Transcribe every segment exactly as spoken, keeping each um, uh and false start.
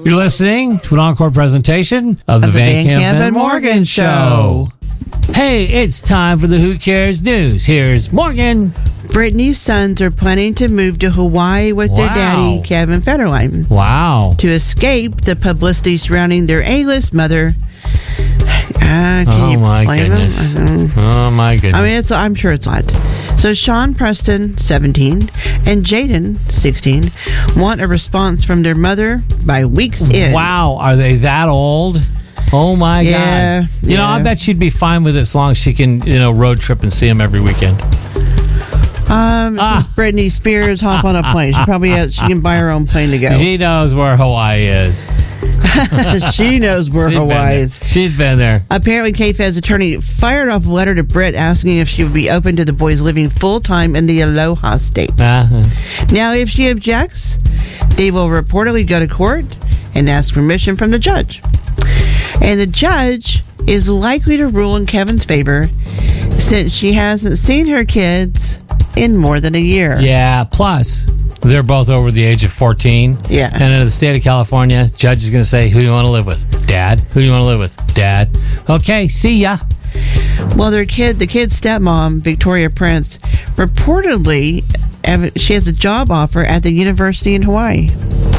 You're listening to an encore presentation of the, Of the Van Van Camp Camp and and Morgan Morgan Show. Hey, it's time for the Who Cares News. Here's Morgan. Britney's sons are planning to move to Hawaii with their Wow. daddy, Kevin Federline, Wow. to escape the publicity surrounding their A-list mother. Uh, can Oh, you my blame 'em? goodness. I don't know. Oh, my goodness. I mean, it's, I'm sure it's a lot. So Sean Preston, seventeen, and Jaden, sixteen, want a response from their mother by week's end. Wow, are they that old? Oh my Yeah, God! You know, I yeah. bet she'd be fine with it as long as she can, you know, road trip and see him every weekend. Um, Ah. since Britney Spears hop on a plane. She probably has, she can buy her own plane to go. She knows where Hawaii is. She knows where She's been Hawaii there. is. She's been there. Apparently, K-Fed's attorney fired off a letter to Britt asking if she would be open to the boys living full-time in the Aloha State. Uh-huh. Now, if she objects, they will reportedly go to court and ask permission from the judge. And the judge is likely to rule in Kevin's favor since she hasn't seen her kids in more than a year. Yeah. Plus, they're both over the age of fourteen. Yeah. And in the state of California, judge is going to say, "Who do you want to live with? Dad. Who do you want to live with? Dad. Okay. See ya." Well, their kid, the kid's stepmom, Victoria Prince, reportedly ev- she has a job offer at the university in Hawaii.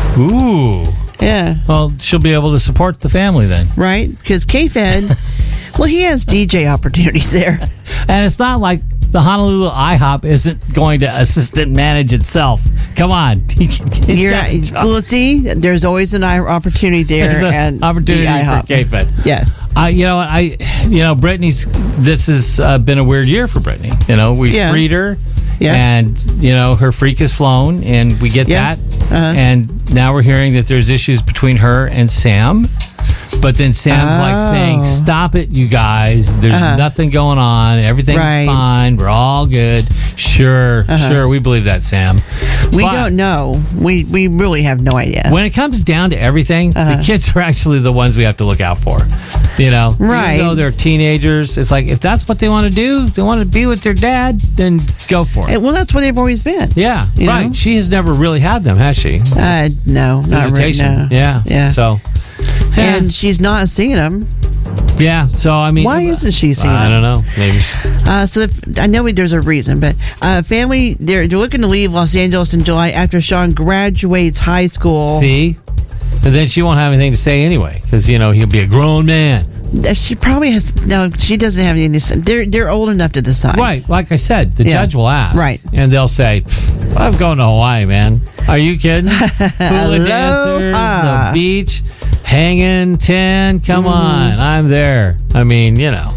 Ooh. Yeah. Well, she'll be able to support the family then. Right? Because K-Fed, well, he has D J opportunities there. And it's not like the Honolulu IHOP isn't going to assistant manage itself. Come on. He's You're, got a job. so let's see, there's always an i- opportunity there There's at an opportunity the IHOP. for K-Fed. Yeah. I, you know, I, you know, Brittany's. This has uh, been a weird year for Brittany. You know, we Yeah. freed her, Yeah. and you know, her freak has flown, and we get Yeah. that. Uh-huh. And now we're hearing that there's issues between her and Sam. But then Sam's like Oh. saying, "Stop it, you guys. There's Uh-huh. nothing going on. Everything's Right. fine. We're all good." Sure, Uh-huh. sure, we believe that, Sam. We But don't know. We we really have no idea. when it comes down to everything, Uh-huh. the kids are actually the ones we have to look out for. You know, Right. Even though they're teenagers, it's like if that's what they want to do, if they want to be with their dad, then go for it. And, well, that's where they've always been. Yeah, You right. know? She has never really had them, has she? Uh, no, not right Visitation. now. Yeah, Yeah. So, yeah. And she's not seeing them. yeah. So I mean, Why isn't she seeing I them? don't know. Maybe. she- Uh, so the, I know there's a reason, but uh, family, they're, they're looking to leave Los Angeles in July after Sean graduates high school. See, and then she won't have anything to say anyway, because you know he'll be a grown man. Uh, She probably has, no, she doesn't have any, they're, they're old enough to decide. Right, like I said, the Yeah. judge will ask. Right. And they'll say, "Pfft, I'm going to Hawaii, man. Are you kidding? Hula dancers, Aloha. the beach, hanging ten. Come Mm-hmm. on, I'm there. I mean, you know.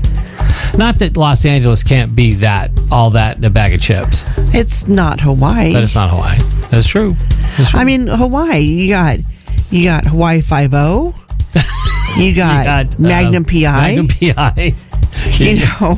Not that Los Angeles can't be that, all that in a bag of chips, It's not Hawaii. but it's not Hawaii. That's true. That's true. I mean, Hawaii, you got, you got Hawaii Five-O. You got, You got, Magnum um, P I. Magnum P I. You know,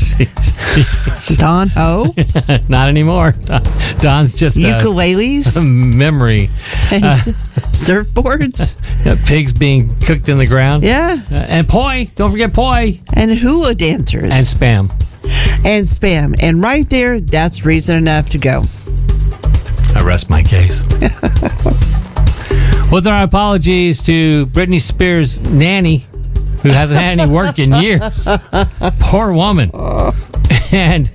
Jeez. Don Ho. Not anymore. Don- Don's just a Ukuleles. memory. And s- surfboards. Yeah, pigs being cooked in the ground. Yeah. Uh, and poi. Don't forget poi. And hula dancers. And spam. and spam. And right there, that's reason enough to go. I rest my case. With our apologies to Britney Spears' nanny, who hasn't had any work in years. Poor woman. And